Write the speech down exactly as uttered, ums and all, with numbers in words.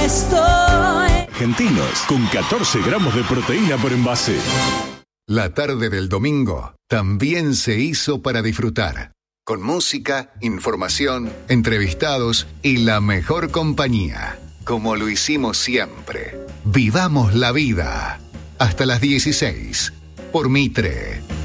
estoy. Argentinos, con catorce gramos de proteína por envase. La tarde del domingo también se hizo para disfrutar. Con música, información, entrevistados y la mejor compañía. Como lo hicimos siempre. Vivamos la vida. Hasta las dieciséis. Por Mitre.